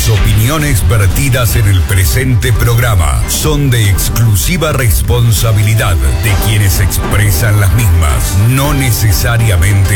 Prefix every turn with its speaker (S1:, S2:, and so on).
S1: Las opiniones vertidas en el presente programa son de exclusiva responsabilidad de quienes expresan las mismas. No necesariamente